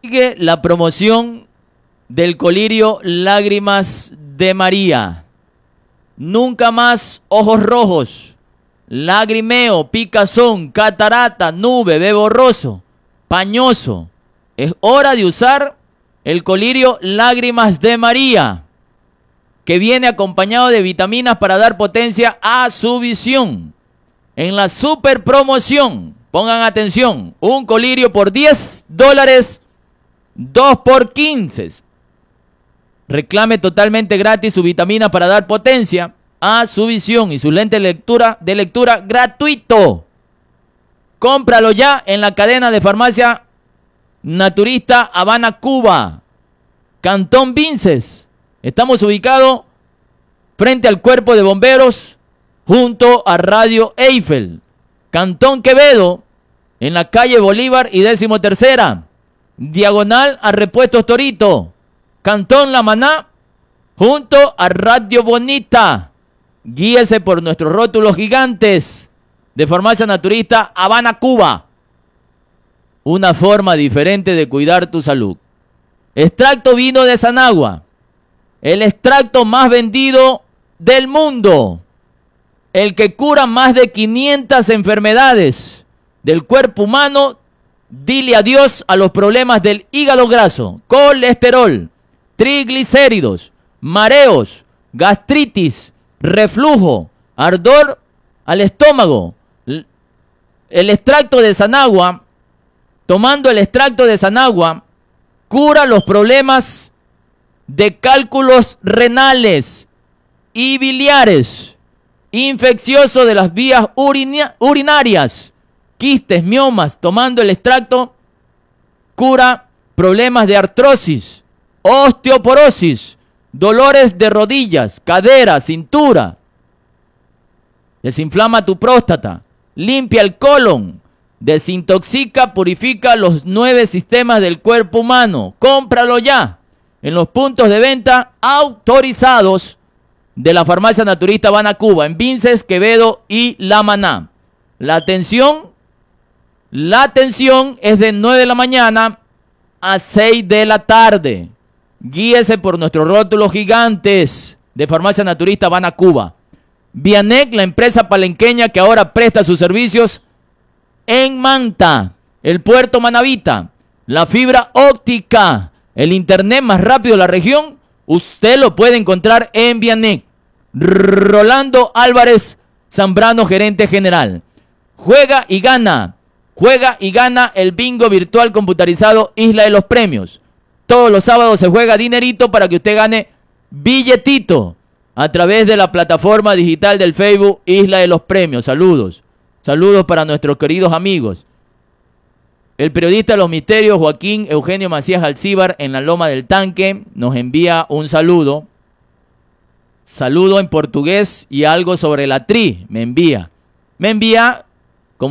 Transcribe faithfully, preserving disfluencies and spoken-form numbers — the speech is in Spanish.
sigue la promoción del colirio Lágrimas de María. Nunca más ojos rojos, lagrimeo, picazón, catarata, nube, ve borroso, pañoso. Es hora de usar el colirio Lágrimas de María, que viene acompañado de vitaminas para dar potencia a su visión. En la super promoción, pongan atención, un colirio por diez dólares, dos por quince. Reclame totalmente gratis su vitamina para dar potencia a su visión y su lente de lectura, de lectura gratuito. Cómpralo ya en la cadena de farmacia naturista Habana, Cuba, Cantón Vinces. Estamos ubicados frente al Cuerpo de Bomberos, junto a Radio Eiffel. Cantón Quevedo, en la calle Bolívar y décimo tercera, diagonal a Repuestos Torito. Cantón La Maná, junto a Radio Bonita. Guíese por nuestros rótulos gigantes de Farmacia Naturista Habana, Cuba. Una forma diferente de cuidar tu salud. Extracto vino de Sanagua, el extracto más vendido del mundo, el que cura más de quinientas enfermedades del cuerpo humano. Dile adiós a los problemas del hígado graso, colesterol, triglicéridos, mareos, gastritis, reflujo, ardor al estómago. El extracto de Sanagua, tomando el extracto de Sanagua, cura los problemas de cálculos renales y biliares, infeccioso de las vías urina- urinarias, quistes, miomas. Tomando el extracto, cura problemas de artrosis, osteoporosis, dolores de rodillas, cadera, cintura. Desinflama tu próstata, limpia el colon, desintoxica, purifica los nueve sistemas del cuerpo humano. Cómpralo ya en los puntos de venta autorizados de la Farmacia Naturista Habana, Cuba, en Vinces, Quevedo y La Maná. La atención, la atención es de nueve de la mañana a seis de la tarde. Guíese por nuestros rótulos gigantes de Farmacia Naturista Habana, Cuba. Vianec, la empresa palenqueña que ahora presta sus servicios en Manta, el puerto Manavita, la fibra óptica, el internet más rápido de la región, usted lo puede encontrar en Vianec. Rolando Álvarez Zambrano, gerente general. Juega y gana, juega y gana el bingo virtual computarizado Isla de los Premios. Todos los sábados se juega dinerito para que usted gane billetito a través de la plataforma digital del Facebook Isla de los Premios. Saludos, saludos para nuestros queridos amigos. El periodista de los misterios Joaquín Eugenio Macías Alcíbar en la Loma del Tanque nos envía un saludo. Saludo en portugués y algo sobre la tri. Me envía. Me envía